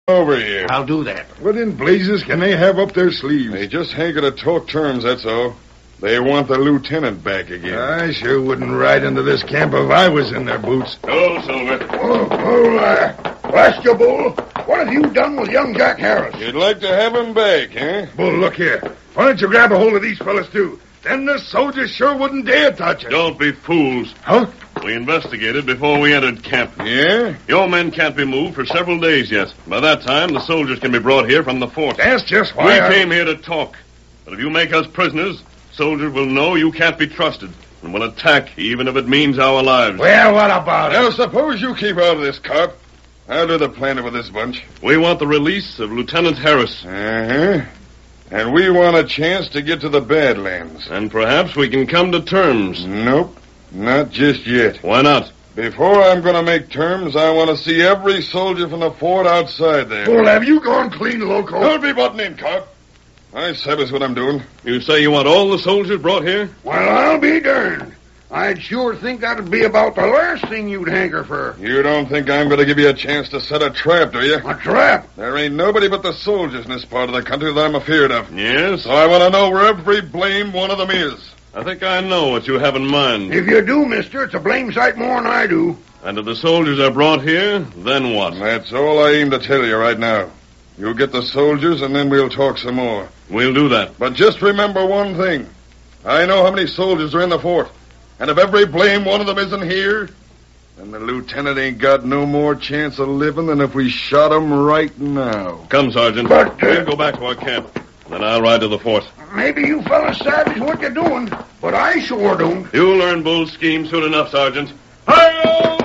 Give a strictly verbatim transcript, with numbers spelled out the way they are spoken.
over here. I'll do that. What in blazes can they have up their sleeves? They just hanker to talk terms, that's all. They want the lieutenant back again. I sure wouldn't ride into this camp if I was in their boots. Go, Silver. Oh, oh, uh, blast you, Bull. What have you done with young Jack Harris? You'd like to have him back, eh? Bull, look here. Why don't you grab a hold of these fellas, too? Then the soldiers sure wouldn't dare touch us. Don't be fools. Huh? We investigated before we entered camp. Yeah? Your men can't be moved for several days yet. By that time, the soldiers can be brought here from the fort. That's just We why I... came here to talk. But if you make us prisoners, soldiers will know you can't be trusted and will attack, even if it means our lives. Well, what about it? Now, suppose you keep out of this, Carp. I'll do the planning with this bunch. We want the release of Lieutenant Harris. Uh-huh. And we want a chance to get to the Badlands. And perhaps we can come to terms. Nope. Not just yet. Why not? Before I'm going to make terms, I want to see every soldier from the fort outside there. Bull, have you gone clean loco? Don't be butting in, Carp. I sabes what I'm doing. You say you want all the soldiers brought here? Well, I'll be darned. I'd sure think that'd be about the last thing you'd hanker for. You don't think I'm going to give you a chance to set a trap, do you? A trap? There ain't nobody but the soldiers in this part of the country that I'm afeard of. Yes? So I want to know where every blame one of them is. I think I know what you have in mind. If you do, mister, it's a blame sight more than I do. And if the soldiers are brought here, then what? That's all I aim to tell you right now. You get the soldiers, and then we'll talk some more. We'll do that. But just remember one thing. I know how many soldiers are in the fort. And if every blame one of them isn't here, then the lieutenant ain't got no more chance of living than if we shot him right now. Come, Sergeant. But, uh, we'll go back to our camp. Then I'll ride to the fort. Maybe you fellas savage what you're doing, but I sure don't. You'll learn Bull's scheme soon enough, Sergeant. Hi-yo!